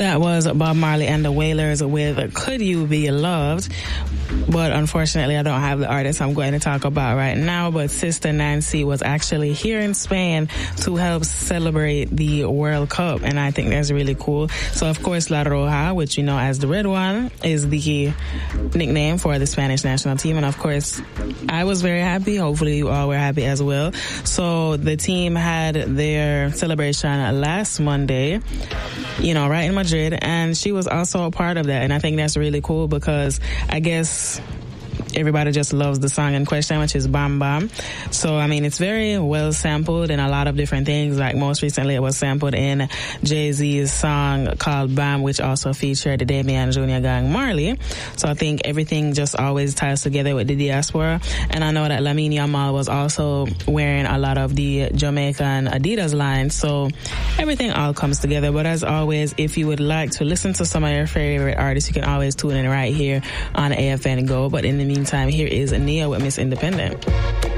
That was Bob Marley and the Wailers with Could You Be Loved? But unfortunately, I don't have the artist I'm going to talk about right now. But Sister Nancy was actually here in Spain to help celebrate the World Cup. And I think that's really cool. So, of course, La Roja, which you know as the Red One, is the nickname for the Spanish national team. And, of course, I was very happy. Hopefully, you all were happy as well. So the team had their celebration last Monday, you know, right in Madrid. And she was also a part of that. And I think that's really cool because I guess everybody just loves the song in question, which is Bam Bam. So, I mean, it's very well sampled in a lot of different things. Like most recently, it was sampled in Jay-Z's song called Bam, which also featured the Damian Jr. Gang Marley. So I think everything just always ties together with the diaspora. And I know that Lamine Yamal was also wearing a lot of the Jamaican Adidas line. So everything all comes together. But as always, if you would like to listen to some of your favorite artists, you can always tune in right here on AFN Go. But in the meantime, here is Nia with Miss Independent.